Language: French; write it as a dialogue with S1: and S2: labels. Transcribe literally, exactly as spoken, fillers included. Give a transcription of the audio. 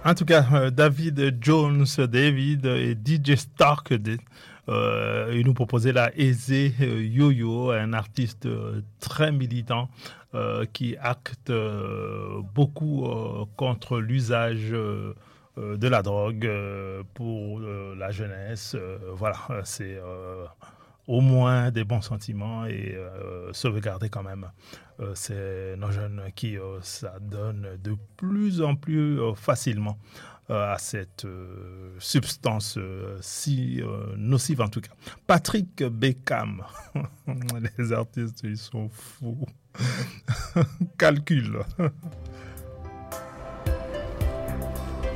S1: En tout cas, euh, David Jones, David et D J Stark, euh, ils nous proposaient la Aisé euh, Yo-Yo, un artiste euh, très militant euh, qui acte euh, beaucoup euh, contre l'usage euh, euh, de la drogue euh, pour euh, la jeunesse. Euh, voilà, c'est euh, au moins des bons sentiments et euh, sauvegarder quand même euh, c'est nos jeunes qui euh, s'adonnent de plus en plus euh, facilement euh, à cette euh, substance euh, si euh, nocive en tout cas. Patrick Beckham, les artistes ils sont fous. Calcul.